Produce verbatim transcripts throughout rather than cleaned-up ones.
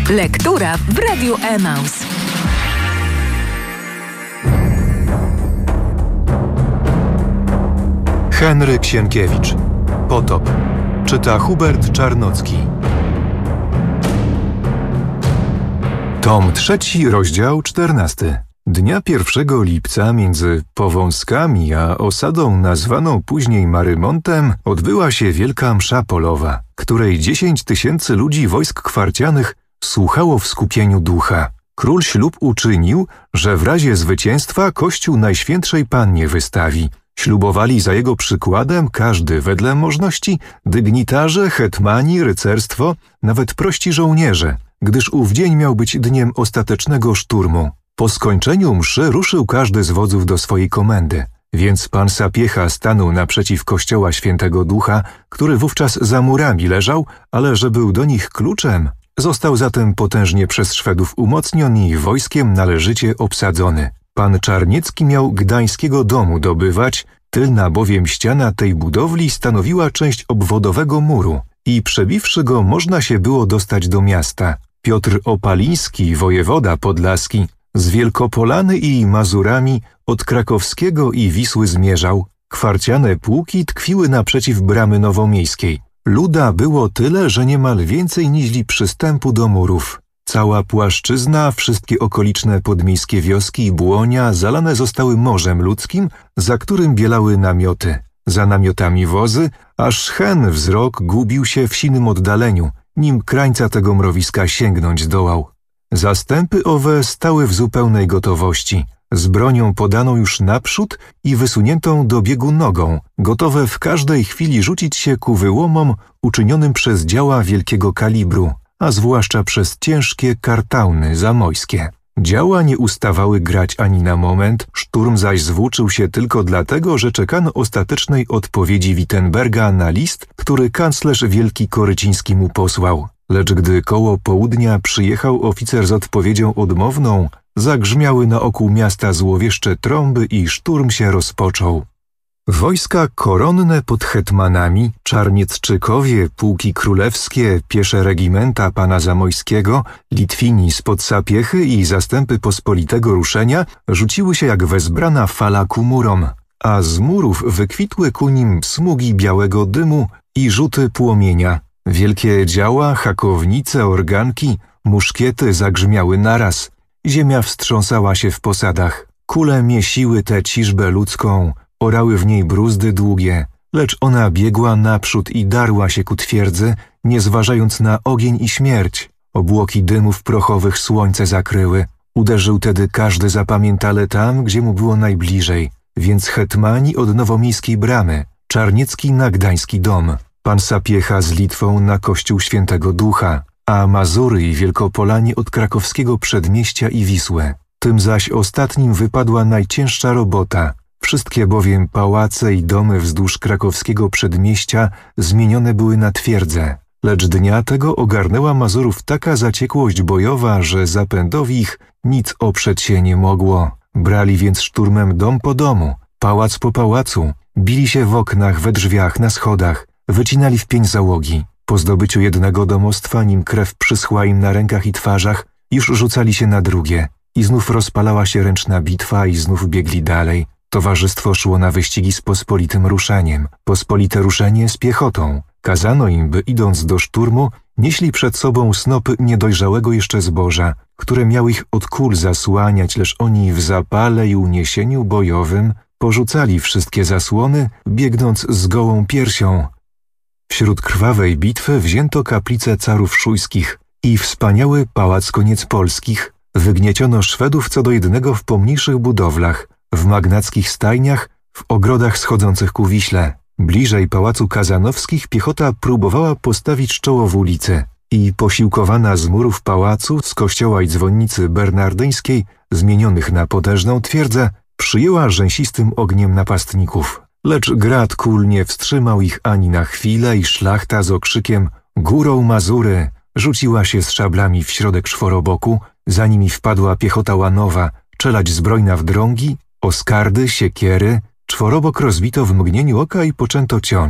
Lektura w Radiu Emaus. Henryk Sienkiewicz. Potop. Czyta Hubert Czarnocki. Tom trzeci, rozdział czternasty. Dnia pierwszego lipca między Powązkami a osadą nazwaną później Marymontem odbyła się wielka msza polowa, której dziesięć tysięcy ludzi wojsk kwarcianych słuchało w skupieniu ducha. Król ślub uczynił, że w razie zwycięstwa Kościół Najświętszej Pannie wystawi. Ślubowali za jego przykładem każdy wedle możności, dygnitarze, hetmani, rycerstwo, nawet prości żołnierze, gdyż ów dzień miał być dniem ostatecznego szturmu. Po skończeniu mszy ruszył każdy z wodzów do swojej komendy, więc pan Sapiecha stanął naprzeciw kościoła Świętego Ducha, który wówczas za murami leżał, ale że był do nich kluczem, został zatem potężnie przez Szwedów umocniony i wojskiem należycie obsadzony. Pan Czarniecki miał gdańskiego domu dobywać, tylna bowiem ściana tej budowli stanowiła część obwodowego muru i przebiwszy go można się było dostać do miasta. Piotr Opaliński, wojewoda podlaski, z Wielkopolany i Mazurami od Krakowskiego i Wisły zmierzał. Kwarciane pułki tkwiły naprzeciw bramy nowomiejskiej. Luda było tyle, że niemal więcej niźli przystępu do murów. Cała płaszczyzna, wszystkie okoliczne podmiejskie wioski i błonia zalane zostały morzem ludzkim, za którym bielały namioty. Za namiotami wozy, aż hen wzrok gubił się w sinym oddaleniu, nim krańca tego mrowiska sięgnąć zdołał. Zastępy owe stały w zupełnej gotowości, z bronią podaną już naprzód i wysuniętą do biegu nogą, gotowe w każdej chwili rzucić się ku wyłomom uczynionym przez działa wielkiego kalibru, a zwłaszcza przez ciężkie kartauny zamojskie. Działa nie ustawały grać ani na moment, szturm zaś zwłóczył się tylko dlatego, że czekano ostatecznej odpowiedzi Wittenberga na list, który kanclerz wielki Koryciński mu posłał. Lecz gdy koło południa przyjechał oficer z odpowiedzią odmowną, zagrzmiały naokół miasta złowieszcze trąby i szturm się rozpoczął. Wojska koronne pod hetmanami, Czarniecczykowie, pułki królewskie, piesze regimenta pana Zamojskiego, Litwini spod Sapiechy i zastępy pospolitego ruszenia rzuciły się jak wezbrana fala ku murom, a z murów wykwitły ku nim smugi białego dymu i rzuty płomienia. Wielkie działa, hakownice, organki, muszkiety zagrzmiały naraz. Ziemia wstrząsała się w posadach. Kule miesiły tę ciżbę ludzką, orały w niej bruzdy długie, lecz ona biegła naprzód i darła się ku twierdzy, nie zważając na ogień i śmierć. Obłoki dymów prochowych słońce zakryły. Uderzył tedy każdy zapamiętale tam, gdzie mu było najbliżej, więc hetmani od nowomiejskiej bramy, Czarniecki na gdański dom, pan Sapiecha z Litwą na kościół Świętego Ducha, a Mazury i Wielkopolanie od krakowskiego przedmieścia i Wisły. Tym zaś ostatnim wypadła najcięższa robota. Wszystkie bowiem pałace i domy wzdłuż krakowskiego przedmieścia zmienione były na twierdzę. Lecz dnia tego ogarnęła Mazurów taka zaciekłość bojowa, że zapędowi ich nic oprzeć się nie mogło. Brali więc szturmem dom po domu, pałac po pałacu, bili się w oknach, we drzwiach, na schodach, wycinali w pień załogi. Po zdobyciu jednego domostwa, nim krew przyschła im na rękach i twarzach, już rzucali się na drugie. I znów rozpalała się ręczna bitwa i znów biegli dalej. Towarzystwo szło na wyścigi z pospolitym ruszeniem, pospolite ruszenie z piechotą. Kazano im, by idąc do szturmu, nieśli przed sobą snopy niedojrzałego jeszcze zboża, które miały ich od kul zasłaniać, lecz oni w zapale i uniesieniu bojowym porzucali wszystkie zasłony, biegnąc z gołą piersią. Wśród krwawej bitwy wzięto kaplicę carów szujskich i wspaniały pałac Koniecpolskich. Wygnieciono Szwedów co do jednego w pomniejszych budowlach, w magnackich stajniach, w ogrodach schodzących ku Wiśle. Bliżej pałacu Kazanowskich piechota próbowała postawić czoło w ulicy i posiłkowana z murów pałacu, z kościoła i dzwonnicy bernardyńskiej, zmienionych na potężną twierdzę, przyjęła rzęsistym ogniem napastników. Lecz grad kul nie wstrzymał ich ani na chwilę i szlachta z okrzykiem „Górą Mazury!” rzuciła się z szablami w środek czworoboku, za nimi wpadła piechota łanowa, czelać zbrojna w drągi, oskardy, siekiery, czworobok rozbito w mgnieniu oka i poczęto ciąć.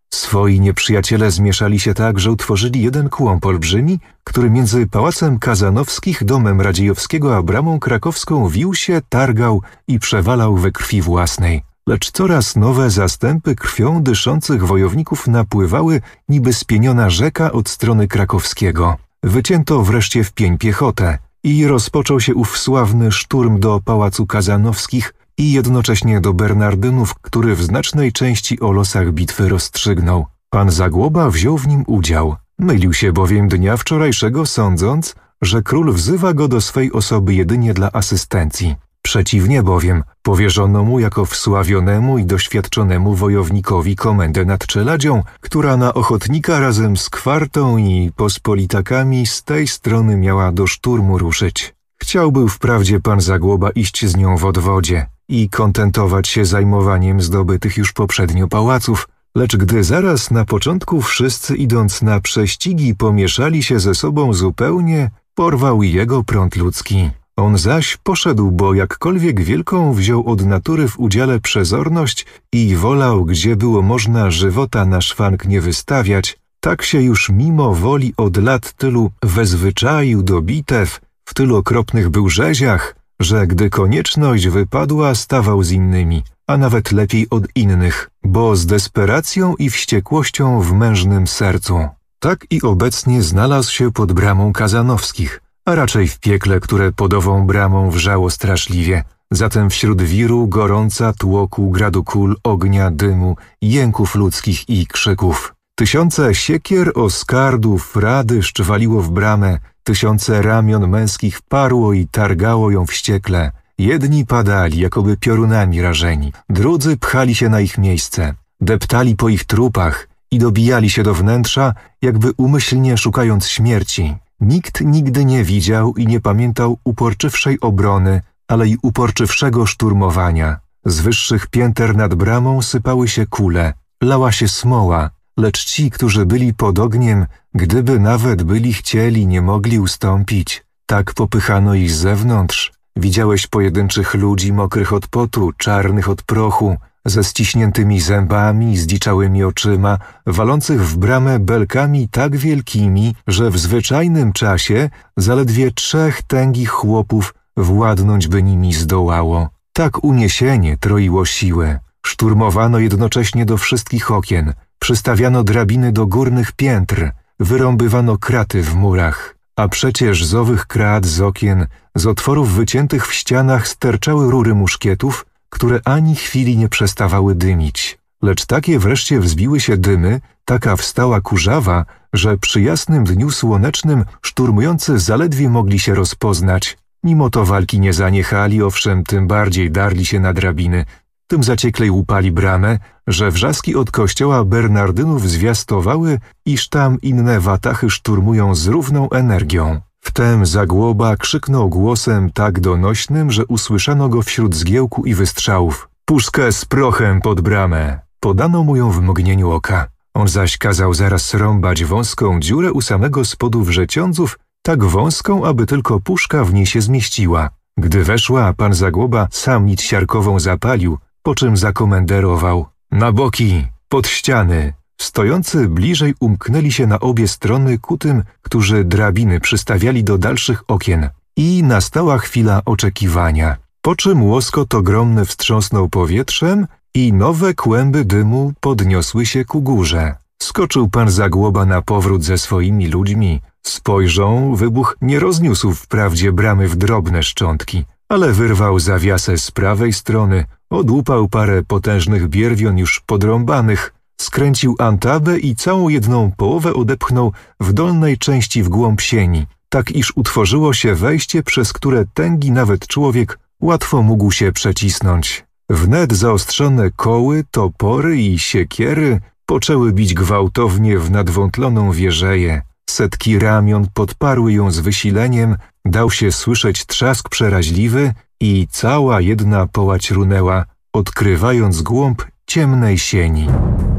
Swoi nieprzyjaciele zmieszali się tak, że utworzyli jeden kłąb olbrzymi, który między Pałacem Kazanowskich, domem Radziejowskiego a bramą krakowską wił się, targał i przewalał we krwi własnej. Lecz coraz nowe zastępy krwią dyszących wojowników napływały, niby spieniona rzeka od strony krakowskiego. Wycięto wreszcie w pień piechotę i rozpoczął się ów sławny szturm do Pałacu Kazanowskich i jednocześnie do Bernardynów, który w znacznej części o losach bitwy rozstrzygnął. Pan Zagłoba wziął w nim udział. Mylił się bowiem dnia wczorajszego, sądząc, że król wzywa go do swej osoby jedynie dla asystencji. Przeciwnie bowiem, powierzono mu jako wsławionemu i doświadczonemu wojownikowi komendę nad Czeladzią, która na ochotnika razem z kwartą i pospolitakami z tej strony miała do szturmu ruszyć. Chciał był wprawdzie pan Zagłoba iść z nią w odwodzie i kontentować się zajmowaniem zdobytych już poprzednio pałaców, lecz gdy zaraz na początku wszyscy idąc na prześcigi pomieszali się ze sobą zupełnie, porwał i jego prąd ludzki. On zaś poszedł, bo jakkolwiek wielką wziął od natury w udziale przezorność i wolał, gdzie było można żywota na szwank nie wystawiać, tak się już mimo woli od lat tylu wezwyczaił do bitew, w tylu okropnych był rzeziach, że gdy konieczność wypadła, stawał z innymi, a nawet lepiej od innych, bo z desperacją i wściekłością w mężnym sercu. Tak i obecnie znalazł się pod bramą Kazanowskich, a raczej w piekle, które pod ową bramą wrzało straszliwie. Zatem wśród wiru, gorąca, tłoku, gradu kul, ognia, dymu, jęków ludzkich i krzyków. Tysiące siekier, oskardów, radyszcz waliło w bramę, tysiące ramion męskich parło i targało ją wściekle. Jedni padali, jakoby piorunami rażeni, drudzy pchali się na ich miejsce, deptali po ich trupach i dobijali się do wnętrza, jakby umyślnie szukając śmierci. Nikt nigdy nie widział i nie pamiętał uporczywszej obrony, ale i uporczywszego szturmowania. Z wyższych pięter nad bramą sypały się kule, lała się smoła, lecz ci, którzy byli pod ogniem, gdyby nawet byli chcieli, nie mogli ustąpić. Tak popychano ich z zewnątrz. Widziałeś pojedynczych ludzi mokrych od potu, czarnych od prochu, ze ściśniętymi zębami, zdiczałymi oczyma, walących w bramę belkami tak wielkimi, że w zwyczajnym czasie zaledwie trzech tęgich chłopów władnąć by nimi zdołało. Tak uniesienie troiło siłę. Szturmowano jednocześnie do wszystkich okien, przystawiano drabiny do górnych piętr, wyrąbywano kraty w murach. A przecież z owych krat, z okien, z otworów wyciętych w ścianach sterczały rury muszkietów, które ani chwili nie przestawały dymić. Lecz takie wreszcie wzbiły się dymy, taka wstała kurzawa, że przy jasnym dniu słonecznym szturmujący zaledwie mogli się rozpoznać. Mimo to walki nie zaniechali, owszem, tym bardziej darli się na drabiny, tym zacieklej łupali bramę, że wrzaski od kościoła Bernardynów zwiastowały, iż tam inne watachy szturmują z równą energią. Wtem Zagłoba krzyknął głosem tak donośnym, że usłyszano go wśród zgiełku i wystrzałów. Puszkę z prochem pod bramę! Podano mu ją w mgnieniu oka. On zaś kazał zaraz rąbać wąską dziurę u samego spodu wrzeciądzów, tak wąską, aby tylko puszka w niej się zmieściła. Gdy weszła, pan Zagłoba sam nic siarkową zapalił, po czym zakomenderował. Na boki, pod ściany! Stojący bliżej umknęli się na obie strony ku tym, którzy drabiny przystawiali do dalszych okien. I nastała chwila oczekiwania. Po czym łoskot ogromny wstrząsnął powietrzem i nowe kłęby dymu podniosły się ku górze. Skoczył pan Zagłoba na powrót ze swoimi ludźmi. Spojrzą, wybuch nie rozniósł wprawdzie bramy w drobne szczątki, ale wyrwał zawiasę z prawej strony, odłupał parę potężnych bierwion już podrąbanych, skręcił antabę i całą jedną połowę odepchnął w dolnej części w głąb sieni, tak iż utworzyło się wejście, przez które tęgi nawet człowiek łatwo mógł się przecisnąć. Wnet zaostrzone koły, topory i siekiery poczęły bić gwałtownie w nadwątloną wieżeję. Setki ramion podparły ją z wysileniem, dał się słyszeć trzask przeraźliwy i cała jedna połać runęła, odkrywając głąb ciemnej sieni.